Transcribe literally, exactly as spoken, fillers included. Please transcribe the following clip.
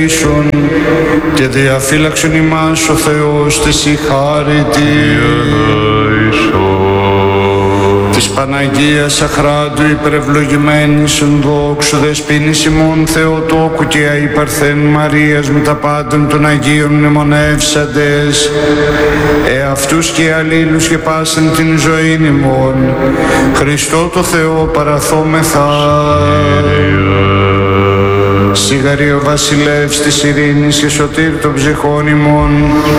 και διαφύλαξον ημάς ο Θεός της η χάρητη της Παναγίας Αχράντου υπερευλογημένης εν δόξου δεσποίνης ημών Θεοτόκου και αϊπαρθέν Μαρίας με τα πάντων των Αγίων μνημονεύσαντες εαυτούς και αλλήλους και πάσεν την ζωήν ημών Χριστό το Θεό παραθόμεθα. Σιγαρή ο βασιλεύς της ειρήνης και σωτήρ των ψυχών ημών